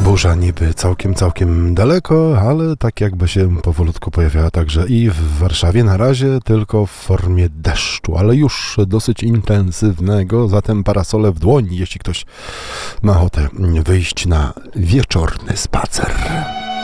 Burza niby całkiem daleko, ale tak jakby się powolutku pojawiała także i w Warszawie. Na razie tylko w formie deszczu, ale już dosyć intensywnego, zatem parasole w dłoni, jeśli ktoś ma ochotę wyjść na wieczorny spacer.